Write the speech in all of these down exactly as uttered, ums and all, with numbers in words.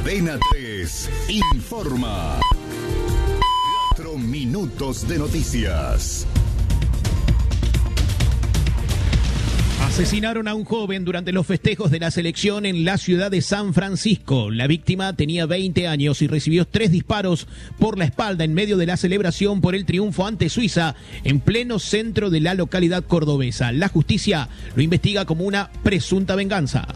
Cadena tres informa. Cuatro minutos de noticias. Asesinaron a un joven durante los festejos de la selección en la ciudad de San Francisco. La víctima tenía veinte años y recibió tres disparos por la espalda en medio de la celebración por el triunfo ante Suiza en pleno centro de la localidad cordobesa. La justicia lo investiga como una presunta venganza.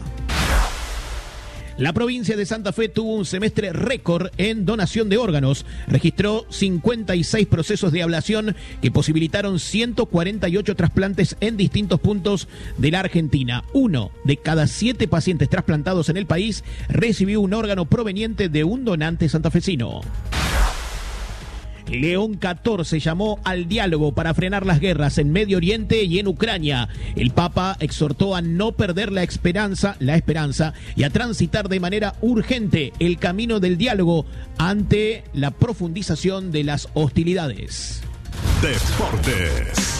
La provincia de Santa Fe tuvo un semestre récord en donación de órganos. Registró cincuenta y seis procesos de ablación que posibilitaron ciento cuarenta y ocho trasplantes en distintos puntos de la Argentina. Uno de cada siete pacientes trasplantados en el país recibió un órgano proveniente de un donante santafesino. León catorce llamó al diálogo para frenar las guerras en Medio Oriente y en Ucrania. El Papa exhortó a no perder la esperanza, la esperanza y a transitar de manera urgente el camino del diálogo ante la profundización de las hostilidades. Deportes.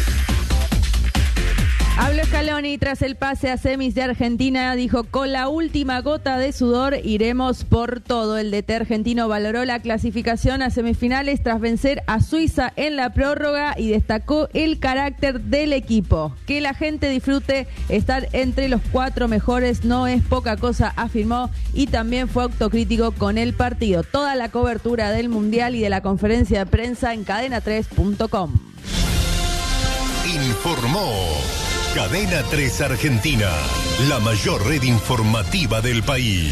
Habló Scaloni tras el pase a semis de Argentina, dijo: con la última gota de sudor iremos por todo. El D T argentino valoró la clasificación a semifinales tras vencer a Suiza en la prórroga y destacó el carácter del equipo. Que la gente disfrute estar entre los cuatro mejores no es poca cosa, afirmó, y también fue autocrítico con el partido. Toda la cobertura del Mundial y de la conferencia de prensa en cadena tres punto com. Informó Cadena tres Argentina, la mayor red informativa del país.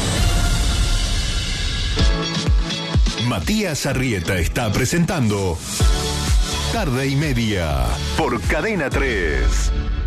Matías Arrieta está presentando Tarde y Media por Cadena tres.